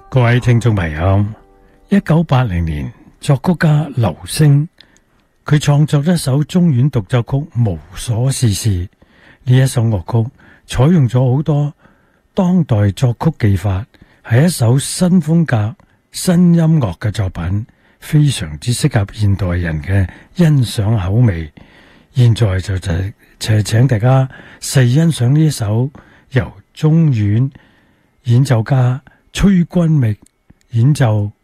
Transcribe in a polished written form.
各位聽眾朋友，1980年作曲家劉星佢創作一首中阮獨奏曲《無所事事》。呢一首樂曲採用咗好多當代作曲技法，係一首新風格、新音樂嘅作品，非常之適合現代人嘅欣賞口味。現在就請大家細欣賞呢一首由中阮演奏家崔君覓演奏